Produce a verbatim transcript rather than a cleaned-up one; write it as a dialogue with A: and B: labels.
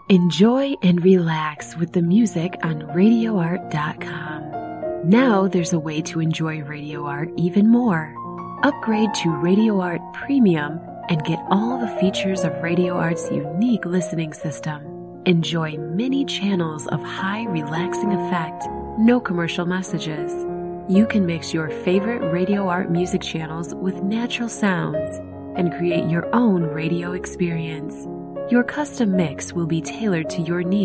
A: Enjoy and relax with the music on radio art dot com. Now there's a way to enjoy Radio Art even more. Upgrade to Radio Art Premium and get all the features of Radio Art's unique listening system. Enjoy many channels of high relaxing effect, no commercial messages. You can mix your favorite Radio Art music channels with natural sounds and create your own radio experience. Your custom mix will be tailored to your needs.